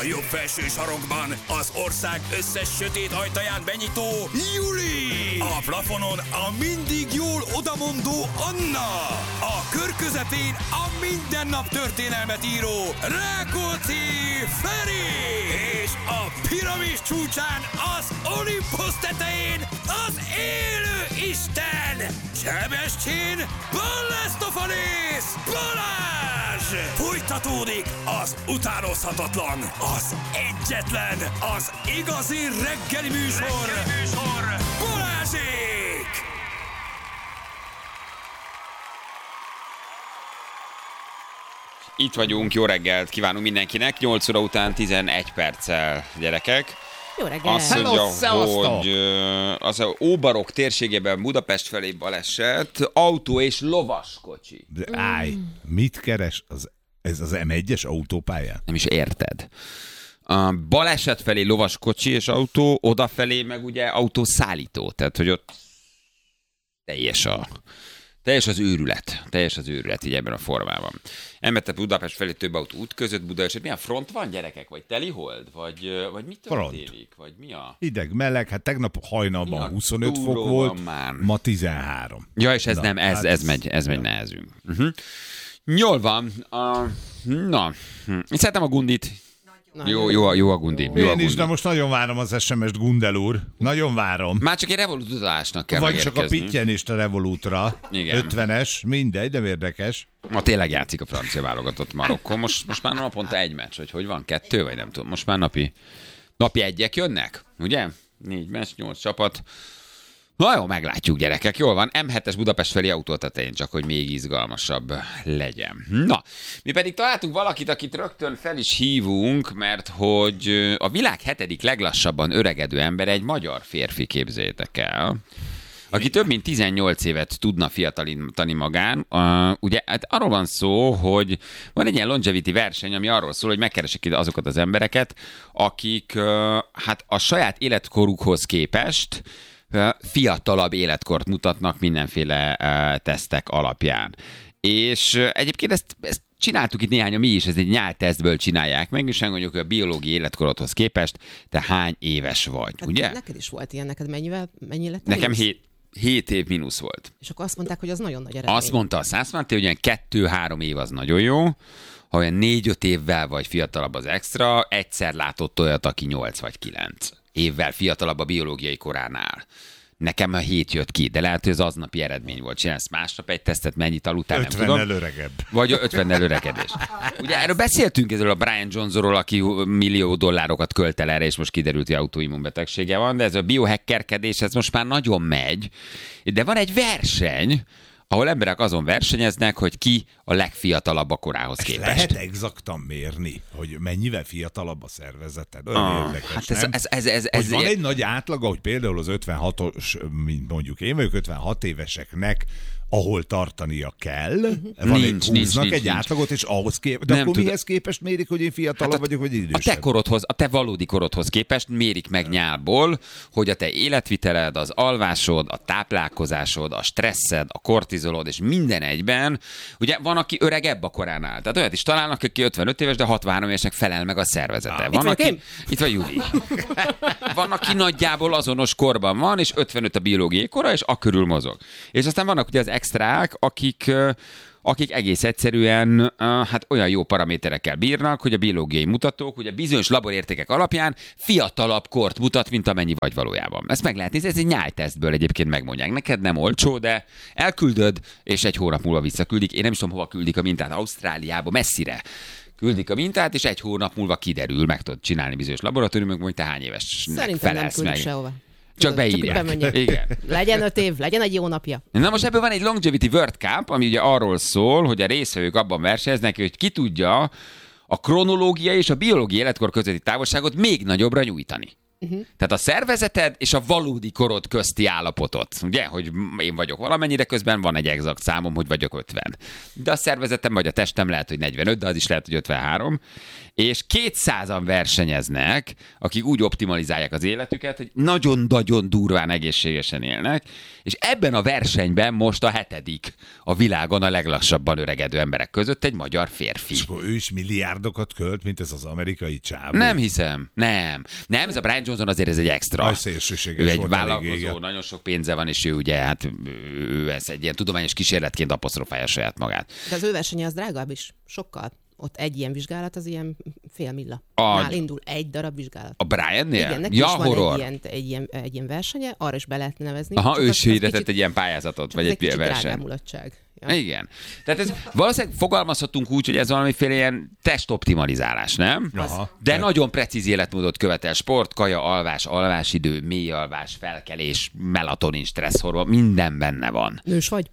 jobb felső sarokban az ország összes sötét ajtaján benyitó Juli! A plafonon a mindig jól odamondó Anna! A kör közepén a minden nap történelmet író Rákóczi Feri! És a piramis csúcsán az Olympus tetején az élő Isten! Sebestyén Ballasztofanész Balázs! Folytatódik az utánozhatatlan, az egyetlen, az igazi reggeli műsor, Balázsék! Itt vagyunk, jó reggelt kívánunk mindenkinek, 8 óra után 11 perccel, gyerekek. Jó reggelt! Azt mondja, hogy az Óbarok térségében Budapest felé baleset, autó és lovaskocsi. De állj, mit keres ez az M1-es autópályán? Nem is érted. A baleset felé lovaskocsi és autó, odafelé meg ugye autószállító. Tehát, hogy ott teljes az őrület így ebben a formában. Emellett Budapest felé több autó út között, Budapest. Milyen front van, gyerekek? Vagy telihold? Vagy mi történik? Vagy mi a... Hideg, meleg, hát tegnap hajnalban 25 fok volt, ma 13. Ja, és ez ez megy nehezünk. Jól van. Én szeretem a Gundit. Jó a Gundi. Én is, de most nagyon várom az SMS-t, Gundel úr. Nagyon várom. Már csak egy Revolut utazásnak kell vagy megérkezni. csak a pittyenést a Revolutra. Igen. 50-es, mindegy, de érdekes. Ma tényleg játszik a francia válogatott Marokkó. Most már naponta egy meccs, hogy van 2, vagy nem tudom. Most már napi egyek jönnek, ugye? 4 meccs, 8 csapat. Na jó, meglátjuk, gyerekek. Jól van. M7-es Budapest felé autó tetején, csak hogy még izgalmasabb legyen. Na, mi pedig találtunk valakit, akit rögtön fel is hívunk, mert hogy a világ 7. leglassabban öregedő ember egy magyar férfi, képzeljétek el, aki több mint 18 évet tudna fiatalítani magán. Ugye hát arról van szó, hogy van egy ilyen longevity verseny, ami arról szól, hogy megkeresik ide azokat az embereket, akik hát a saját életkorukhoz képest fiatalabb életkort mutatnak mindenféle tesztek alapján. És egyébként ezt csináltuk itt néhányan mi is, ez egy nyáltesztből csinálják meg, és mondjuk, hogy a biológiai életkorodhoz képest te hány éves vagy, hát ugye? Neked is volt ilyen, neked mennyi lett? Nekem 7 év mínusz volt. És akkor azt mondták, hogy az nagyon nagy eredmény. Azt mondta a Szászmánté, hogy olyan 2-3 év az nagyon jó, ha olyan 4-5 évvel vagy fiatalabb az extra, egyszer látott olyat, aki 8 vagy 9 évvel fiatalabb a biológiai koránál. Nekem a 7 jött ki, de lehet, hogy az aznapi eredmény volt. Csinálsz másnap egy tesztet, mennyit aludtál, nem tudom. 50-nel öregebb. Vagy 50-nel öregedés. Ugye erről beszéltünk, ezzel a Brian Johnsonról, aki $1 millió költ el erre, és most kiderült, hogy autoimmunbetegsége van, de ez a biohackerkedés, ez most már nagyon megy. De van egy verseny, ahol emberek azon versenyeznek, hogy ki a legfiatalabb a korához képest. Lehet exaktan mérni, hogy mennyivel fiatalabb a szervezeted? Olyan érdekes, hát hogy van egy nagy átlaga, hogy például az 56-os, mondjuk én vagyok 56 éveseknek, ahol tartania kell, húznak egy átlagot, és ahhoz képest, de akkor mihez képest mérik, hogy én fiatalabb vagyok, vagy idősebb? A te valódi korodhoz képest mérik meg nyálból, hogy a te életviteled, az alvásod, a táplálkozásod, a stresszed, a kortizolod, és minden egyben, ugye van, aki öregebb a koránál. Tehát olyat is találnak, aki 55 éves, de 63 évesnek felel meg a szervezete. Itt van Júli. Van, aki nagyjából azonos korban van, és 55 a biológiai kora, és akörül mozog. És aztán vannak ugye az extrák, akik egész egyszerűen hát olyan jó paraméterekkel bírnak, hogy a biológiai mutatók, ugye bizonyos laborértékek alapján fiatalabb kort mutat, mint amennyi vagy valójában. Ezt meg lehet nézni, ez egy nyájtesztből egyébként megmondják. Neked nem olcsó, de elküldöd, és egy hónap múlva visszaküldik. Én nem is tudom, hova küldik a mintát, Ausztráliába, messzire küldik a mintát, és egy hónap múlva kiderül, meg tudod csinálni bizonyos laboratóriumokban, hogy te hány évesnek felelsz meg. Sehova. Csak beírják. Igen. Legyen 5 év, legyen egy jó napja. Na most ebből van egy Longevity World Cup, ami ugye arról szól, hogy a résztvevők abban versenyeznek, hogy ki tudja a kronológiai és a biológiai életkor közötti távolságot még nagyobbra nyújtani. Tehát a szervezeted és a valódi korod közti állapotot. Ugye, hogy én vagyok valamennyire, közben van egy exakt számom, hogy vagyok 50. De a szervezetem vagy a testem lehet, hogy 45, de az is lehet, hogy 53. És 200-an versenyeznek, akik úgy optimalizálják az életüket, hogy nagyon-nagyon durván egészségesen élnek, és ebben a versenyben most a 7. a világon a leglassabban öregedő emberek között egy magyar férfi. És akkor ő is milliárdokat költ, mint ez az amerikai csávó. Nem hiszem. Nem, ez a Brian Johnson azért ez egy extra. Aj, szélsőséges Ő egy volt vállalkozó, nagyon sok pénze van, és ő ugye, hát ő ez egy ilyen tudományos kísérletként apostrofálja saját magát. De az ő versenye az drágább is, sokkal. Ott egy ilyen vizsgálat az ilyen fél milla. Nál indul egy darab vizsgálat. A Briannél? Igen, neki ja, is van horror. egy ilyen versenye, arra is be lehet nevezni. Aha, ő is hirdetett kicsit, egy ilyen pályázatot, vagy egy kicsit verseny. drágább mulatság. Ja. Igen. Tehát ez valószínűleg fogalmazhatunk úgy, hogy ez valamiféle ilyen testoptimalizálás, nem? Aha. De nagyon precíz életmódot követel. Sport, kaja, alvás, alvásidő, mély alvás, felkelés, melatonin, stresszhormon, minden benne van. Nős vagy?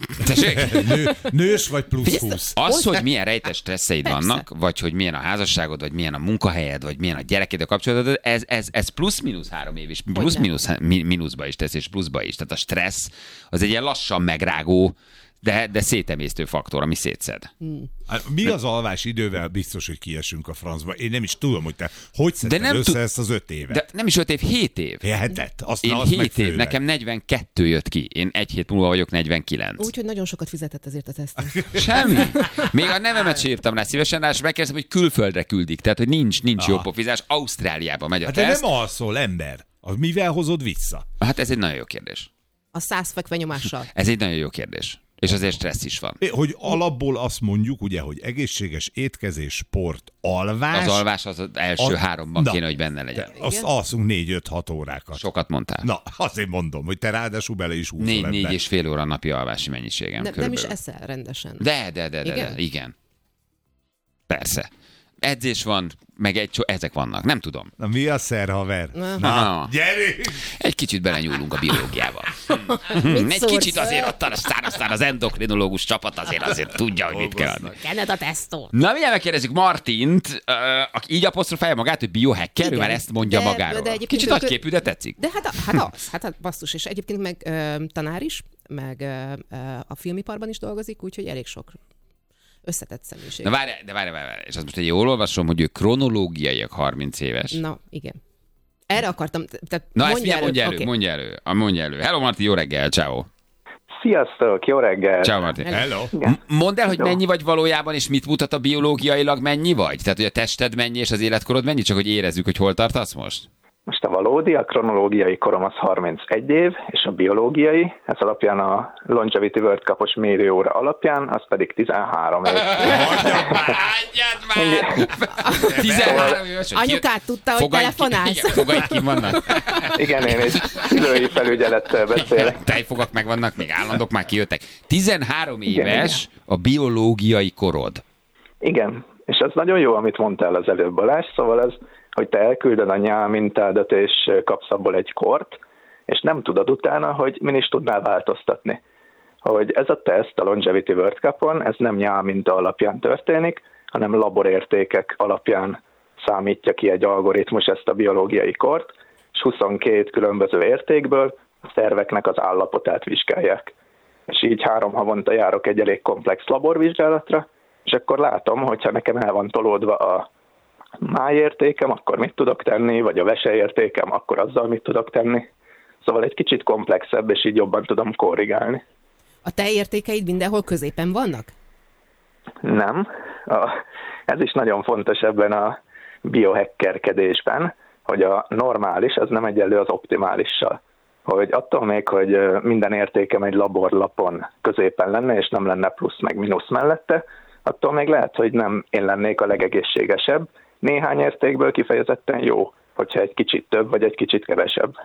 Nős vagy plusz 20? Az, hogy milyen rejtes stresszeid vannak, vagy hogy milyen a házasságod, vagy milyen a munkahelyed, vagy milyen a gyerekéd a kapcsolatod, ez plusz-minusz 3 év is, plusz-minuszba is tesz, és pluszba is. Tehát a stressz az egy ilyen lassan megrágó, de szétemésztő faktor, ami szétszed. Mi az alvás idővel biztos, hogy kiesünk a francba? Én nem is tudom, hogy te hogy szedted össze ezt az 5 évet. De nem is 5 év, 7 év. Hetet? Én 7 év, nekem 42 jött ki. Én 1 hét múlva vagyok 49. Úgyhogy nagyon sokat fizetett ezért a tesztet. Semmi. Még a nevemet sem írtam rá szívesen, és megkérdeztem, hogy külföldre küldik. Tehát, hogy nincs jó pofizás. Ausztráliába megy a Hát teszt. de nem alszol, ember. Mivel hozod vissza? Hát ez egy nagyon jó kérdés. A 100 fekvenyomással. Ez egy nagyon jó kérdés. És azért stressz is van. Hogy alapból azt mondjuk, ugye, hogy egészséges étkezés, sport, alvás. Az alvás az első 3-ban kéne, hogy benne legyen. Azt alszunk 4-5-6 órákat. Sokat mondtál. Na, azért mondom, hogy te ráadásul bele is húzol 4-4,5 óra napi alvási mennyiségem. Nem is eszel rendesen. De, igen. Persze. Edzés van, meg ezek vannak, nem tudom. Na, mi a szer, haver? Na, gyerünk! egy kicsit belenyúlunk a biológiába. Egy kicsit azért aztán az endokrinológus csapat azért tudja, hogy mit kell adni. Kenned a tesztó. Na, mindjárt megkérdezzük Martint, aki így apostrofálja magát, hogy biohacker, ő már ezt mondja magáról. Kicsit nagyképű, de tetszik. De hát basszus, és egyébként meg tanár is, meg a filmiparban is dolgozik, úgyhogy elég sok összetett személyiség. Na várj, és azt most egy jól olvasom, hogy ő kronológiaiak 30 éves. Na, igen. Erre akartam. Na ezt mondja elő. Hello Marti, jó reggel, ciao. Sziasztok, jó reggel! Ciao Marti. Hello. Mondd el, hogy mennyi vagy valójában, és mit mutat a biológiailag mennyi vagy? Tehát, hogy a tested mennyi, és az életkorod mennyi, csak hogy érezzük, hogy hol tartasz most? Most a valódi, a kronológiai korom az 31 év, és a biológiai, ez alapján a Longevity World Cup-os mérőóra alapján, az pedig 13 év. Hagyjad már! 13 éves. Anyukát tudta, hogy telefonálsz? Fogaid ki vannak. Igen, én egy szülői felügyelettel beszélek. Tejfogak meg vannak, még állandók már kijöttek. 13 éves a biológiai korod. Igen, és az nagyon jó, amit mondtál az előbb, Balázs, szóval ez, hogy te elküldöd a nyálmintádat, és kapsz abból egy kort, és nem tudod utána, hogy min is tudnál változtatni. Hogy ez a teszt a Longevity World Cup-on, ez nem nyálminta alapján történik, hanem laborértékek alapján számítja ki egy algoritmus ezt a biológiai kort, és 22 különböző értékből a szerveknek az állapotát vizsgálják. És így 3 havonta járok egy elég komplex laborvizsgálatra, és akkor látom, hogyha nekem el van tolódva a májértékem, akkor mit tudok tenni, vagy a veseértékem, akkor azzal mit tudok tenni. Szóval egy kicsit komplexebb, és így jobban tudom korrigálni. A te értékeid mindenhol középen vannak? Nem. Ez is nagyon fontos ebben a biohackerkedésben, hogy a normális az nem egyenlő az optimálissal. Hogy attól még, hogy minden értékem egy laborlapon középen lenne, és nem lenne plusz meg mínusz mellette, attól még lehet, hogy nem én lennék a legegészségesebb. Néhány értékből kifejezetten jó, hogyha egy kicsit több, vagy egy kicsit kevesebb.